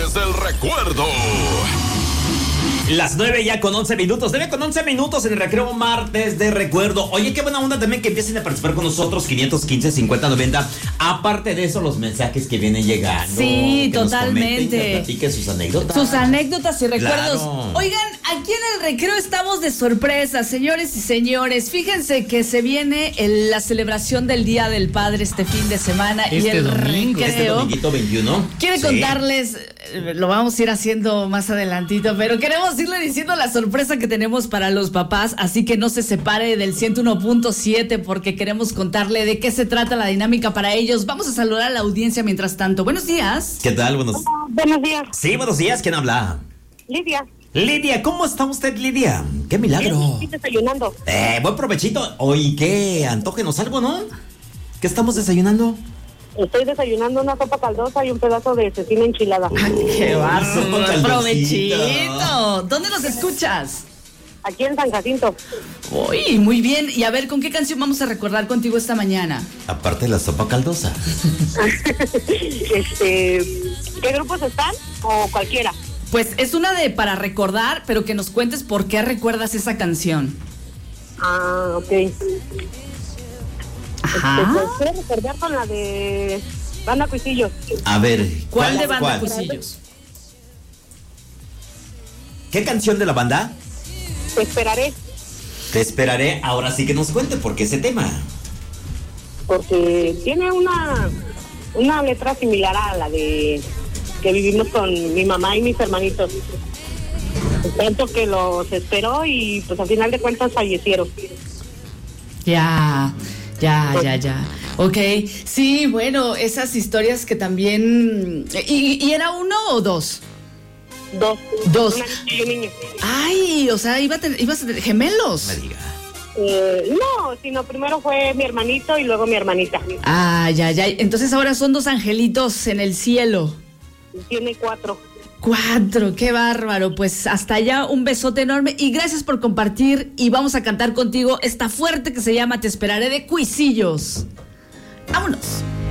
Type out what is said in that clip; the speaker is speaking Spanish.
Martes del Recuerdo. Las 9 ya con 11 minutos. 9 con 11 minutos en el recreo martes de recuerdo. Oye, qué buena onda también que empiecen a participar con nosotros. 515-5090. Aparte de eso, los mensajes que vienen llegando. Sí, que totalmente. Nos comenten, que platiquen sus anécdotas. Sus anécdotas y recuerdos. Claro. Oigan, aquí en el recreo estamos de sorpresa, señores y señores. Fíjense que se viene la celebración del Día del Padre este fin de semana y el domingo. recreo. Este dominguito 21. Quiero Sí. contarles, lo vamos a ir haciendo más adelantito, pero queremos irle diciendo la sorpresa que tenemos para los papás, así que no se separe del 101.7 porque queremos contarle de qué se trata la dinámica para ellos. Vamos a saludar a la audiencia mientras tanto. Buenos días. ¿Qué tal? Hola, buenos días. Sí, buenos días. ¿Quién habla? Lidia. Lidia, ¿cómo está usted, Lidia? ¡Qué milagro! Estoy desayunando. Buen provechito. Oye, ¿qué? Antógenos algo, ¿no? ¿Qué estamos desayunando? Estoy desayunando una sopa caldosa y un pedazo de cecina enchilada. ¡Qué bárbaro! Caldosita. ¡Provechito! ¿Dónde nos escuchas? Aquí en San Jacinto. Uy, muy bien. Y a ver, ¿con qué canción vamos a recordar contigo esta mañana? Aparte de la sopa caldosa. ¿Qué grupos están? O cualquiera. Pues es una de para recordar, pero que nos cuentes por qué recuerdas esa canción. Ah, ok. Ajá. Pues quiero recordar con la de Banda Cuisillos. A ver, ¿Cuál de Banda cuál? Cuisillos? ¿Qué canción de la banda? Te esperaré, Te esperaré. Ahora sí que nos cuente por qué ese tema. porque tiene una letra similar a la de que vivimos con mi mamá y mis hermanitos. Tanto que los esperó y pues al final de cuentas fallecieron. Ya. Ok, sí, bueno, esas historias que también... ¿Y era uno o dos? Dos. Una niña y un niño. Ay, o sea, ibas a tener gemelos. Me diga. No, sino primero fue mi hermanito y luego mi hermanita. Ah, ya. Entonces ahora son dos angelitos en el cielo. Tiene 4. 4, qué bárbaro. Pues hasta allá un besote enorme y gracias por compartir y vamos a cantar contigo esta fuerte que se llama Te esperaré de Cuisillos. Vámonos.